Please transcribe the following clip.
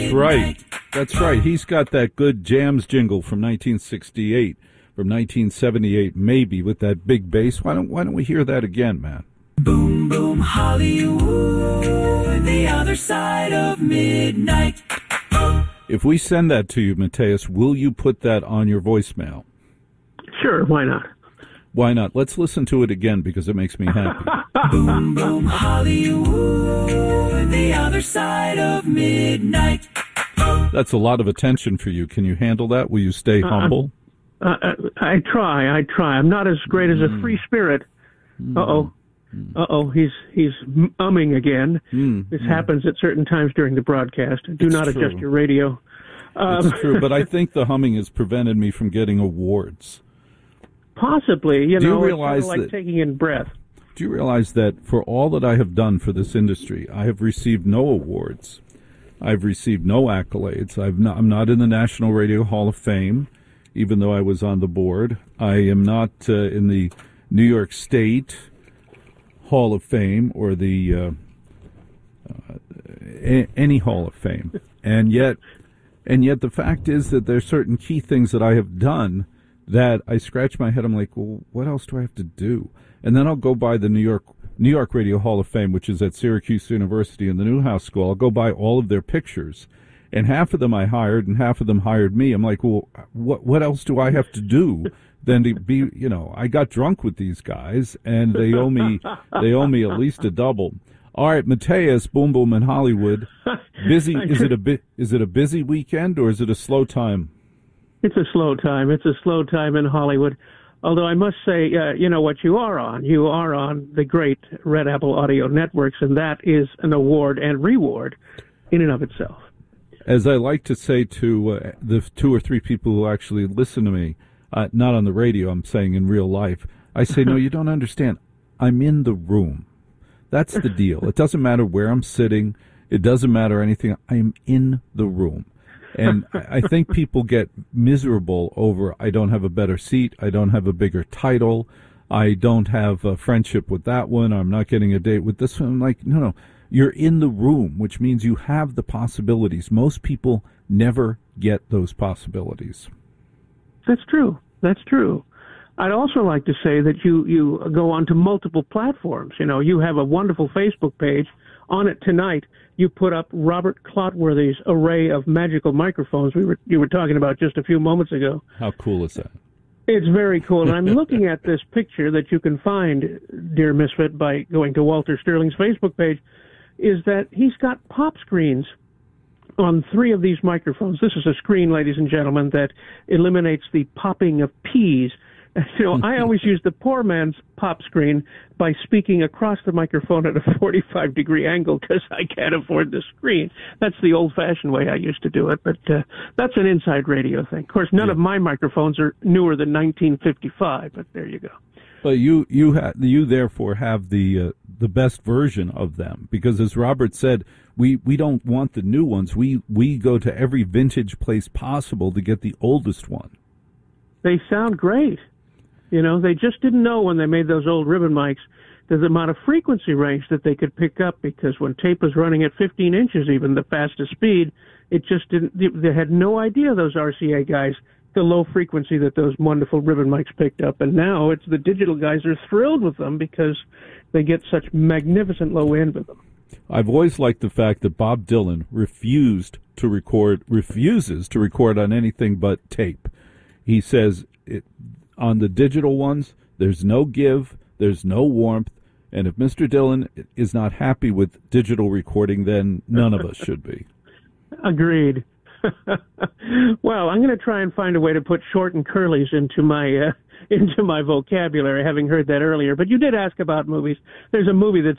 right. That's right. He's got that good Jams jingle from 1968, from 1978, maybe, with that big bass. Why don't we hear that again, man? Boom, boom, Hollywood, the other side of midnight. If we send that to you, Matthias, will you put that on your voicemail? Sure, why not? Why not? Let's listen to it again because it makes me happy. Boom, boom, Hollywood, the other side of midnight. That's a lot of attention for you. Can you handle that? Will you stay humble? I try. I'm not as great as a free spirit. He's umming again. This happens at certain times during the broadcast. Do not adjust your radio. It's true, but I think the humming has prevented me from getting awards. Possibly, Do you realize it's kind of like taking in breath. Do you realize that for all that I have done for this industry, I have received no awards. I've received no accolades. I'm not in the National Radio Hall of Fame, even though I was on the board. I am not in the New York State Hall of Fame or the any Hall of Fame. And yet the fact is that there's certain key things that I have done that I scratch my head. I'm like, well, what else do I have to do? And then I'll go by the New York Radio Hall of Fame, which is at Syracuse University in the Newhouse School. I'll go by all of their pictures, and half of them I hired, and half of them hired me. I'm like, well, what else do I have to do than to be? I got drunk with these guys, and they owe me at least a double. All right, Matthias, Boom Boom in Hollywood. Busy? Is it a busy weekend or is it a slow time? It's a slow time. It's a slow time in Hollywood. Although I must say, what you are on. You are on the great Red Apple Audio Networks, and that is an award and reward in and of itself. As I like to say to the 2 or 3 people who actually listen to me, not on the radio, I'm saying in real life, I say, no, you don't understand. I'm in the room. That's the deal. It doesn't matter where I'm sitting. It doesn't matter anything. I'm in the room. And I think people get miserable over, I don't have a better seat, I don't have a bigger title, I don't have a friendship with that one, I'm not getting a date with this one. I'm like, no, you're in the room, which means you have the possibilities. Most people never get those possibilities. That's true. I'd also like to say that you go onto multiple platforms. You have a wonderful Facebook page. On it tonight, you put up Robert Clotworthy's array of magical microphones you were talking about just a few moments ago. How cool is that? It's very cool. And I'm looking at this picture that you can find, dear Misfit, by going to Walter Sterling's Facebook page, is that he's got pop screens on 3 of these microphones. This is a screen, ladies and gentlemen, that eliminates the popping of peas. I always use the poor man's pop screen by speaking across the microphone at a 45-degree angle because I can't afford the screen. That's the old-fashioned way I used to do it, but that's an inside radio thing. Of course, none of my microphones are newer than 1955, but there you go. But you therefore have the best version of them because, as Robert said, we don't want the new ones. We go to every vintage place possible to get the oldest one. They sound great. They just didn't know when they made those old ribbon mics the amount of frequency range that they could pick up, because when tape was running at 15 inches, even the fastest speed, it just didn't. They had no idea, those RCA guys, the low frequency that those wonderful ribbon mics picked up. And now it's the digital guys are thrilled with them because they get such magnificent low end with them. I've always liked the fact that Bob Dylan refuses to record on anything but tape. He says on the digital ones, there's no give, there's no warmth, and if Mr. Dylan is not happy with digital recording, then none of us should be. Agreed. Well, I'm going to try and find a way to put short and curlies into my vocabulary, having heard that earlier. But you did ask about movies. There's a movie that's